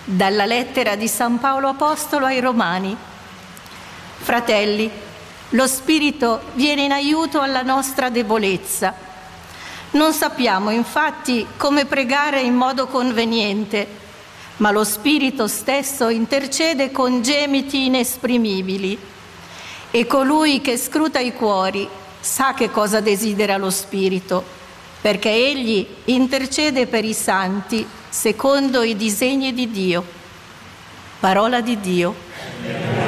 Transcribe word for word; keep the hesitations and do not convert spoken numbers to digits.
Dalla lettera di San Paolo Apostolo ai Romani. Fratelli, lo Spirito viene in aiuto alla nostra debolezza. Non sappiamo infatti come pregare in modo conveniente, ma lo Spirito stesso intercede con gemiti inesprimibili. E colui che scruta i cuori sa che cosa desidera lo Spirito, perché egli intercede per i santi secondo i disegni di Dio. Parola di Dio.